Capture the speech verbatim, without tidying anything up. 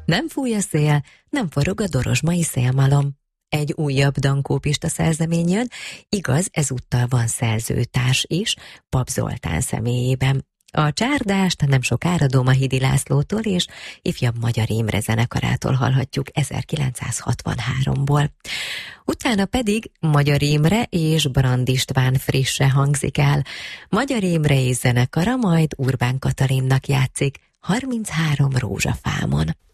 Nem fúj a szél, nem forog a dorozsmai szélmalom. Egy újabb dankópista szerzemény jön, igaz, ezúttal van szerzőtárs is, Pap Zoltán személyében. A csárdást nem sokára Domahidi Lászlótól és ifjabb Magyar Imre zenekarától hallhatjuk ezerkilencszázhatvanháromból. Utána pedig Magyar Imre és Brand István frisse hangzik el. Magyar Imre és zenekara majd Urbán Katalinnak játszik harminchárom rózsafámon.